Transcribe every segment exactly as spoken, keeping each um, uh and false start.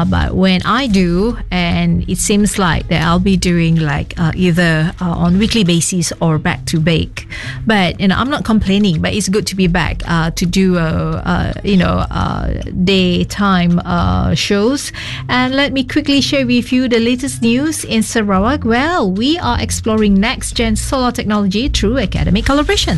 Uh, but when I do, and it seems like that I'll be doing like uh, either uh, on weekly basis or back to back. But you know, I'm not complaining. But it's good to be back uh, to do uh, uh, you know uh, daytime uh, shows. And let me quickly share with you the latest news in Sarawak. Well, we are exploring next-gen solar technology through academic collaboration.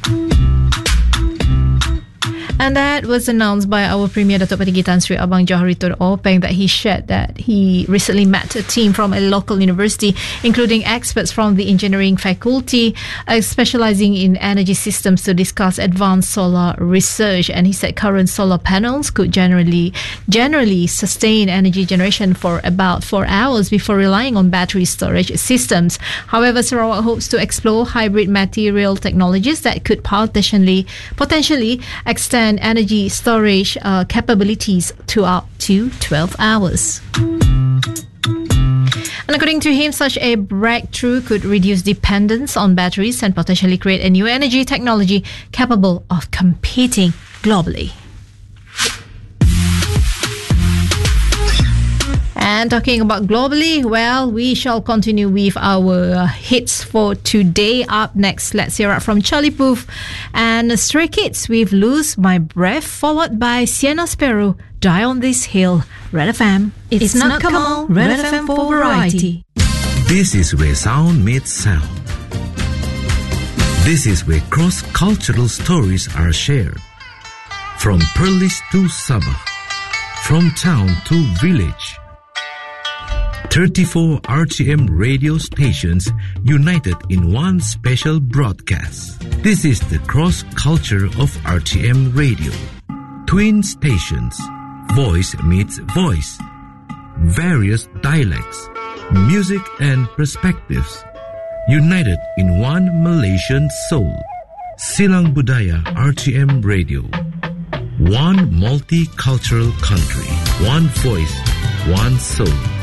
And that was announced by our Premier Datuk Patinggi Tan Sri Abang Johari Tun Openg that he shared that he recently met a team from a local university, including experts from the engineering faculty uh, specializing in energy systems to discuss advanced solar research. And he said current solar panels could generally generally sustain energy generation for about four hours before relying on battery storage systems. However, Sarawak hopes to explore hybrid material technologies that could potentially potentially extend energy storage uh, capabilities to up to twelve hours. And according to him, such a breakthrough could reduce dependence on batteries and potentially create a new energy technology capable of competing globally. And talking about globally, well, we shall continue with our uh, hits for today. Up next, let's hear it from Charlie Puth and Stray Kids with Lose My Breath, followed by Sienna Sparrow, Die on This Hill. Red F M, it's, it's not Kamal, Red, Red F M for variety. This is where sound meets sound. This is where cross-cultural stories are shared. From Perlis to Sabah, from town to village. thirty-four R T M radio stations united in one special broadcast. This is the cross-culture of R T M radio. Twin stations, voice meets voice, various dialects, music and perspectives, united in one Malaysian soul. Silang Budaya R T M Radio. One multicultural country, one voice, one soul.